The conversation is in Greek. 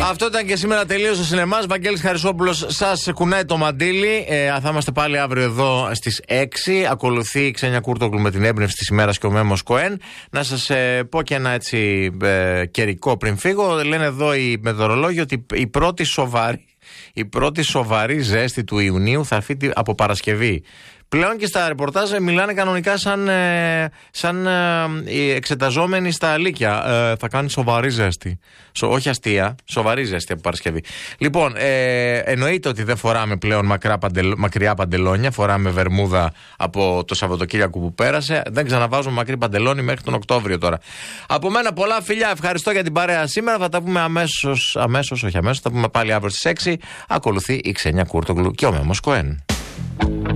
Αυτό ήταν και σήμερα, τελείωσε ο σινεμάς. Βαγγέλης Χαρισόπουλος σας κουνάει το μαντίλι. Θα είμαστε πάλι αύριο εδώ στις 6. Ακολουθεί η Ξένια Κούρτογλου με την έμπνευση της ημέρας και ο Μέμος Κοέν. Να σας πω και ένα έτσι καιρικό πριν φύγω. Λένε εδώ οι μετεωρολόγοι ότι η πρώτη σοβαρή ζέστη του Ιουνίου θα έρθει από Παρασκευή. Πλέον και στα ρεπορτάζ μιλάνε κανονικά σαν οι εξεταζόμενοι στα αλίκια. Θα κάνει σοβαρή ζέστη. Όχι αστεία, σοβαρή ζέστη από Παρασκευή. Λοιπόν, εννοείται ότι δεν φοράμε πλέον μακριά παντελόνια. Φοράμε βερμούδα από το Σαββατοκύριακο που πέρασε. Δεν ξαναβάζουμε μακρύ παντελόνι μέχρι τον Οκτώβριο τώρα. Από μένα πολλά φιλιά. Ευχαριστώ για την παρέα σήμερα. Θα τα πούμε αμέσως, θα τα πούμε πάλι αύριο στις 6. Ακολουθεί η Ξένια Κούρτογλου και ο Μέμος Κοέν.